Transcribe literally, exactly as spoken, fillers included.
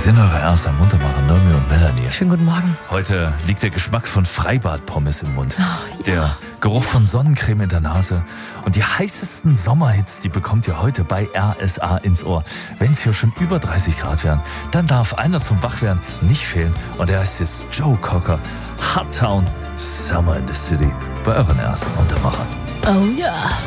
sind eure R S A-Muntermacher, Noemi und Melanie. Schönen guten Morgen. Heute liegt der Geschmack von Freibad-Pommes im Mund. Oh, ja. Der Geruch von Sonnencreme in der Nase. Und die heißesten Sommerhits, die bekommt ihr heute bei R S A ins Ohr. Wenn es hier schon über dreißig Grad wären, dann darf einer zum Wachwerden nicht fehlen. Und der heißt jetzt Joe Cocker. Hot Town, Summer in the City bei euren R S A-Muntermachern. Oh ja.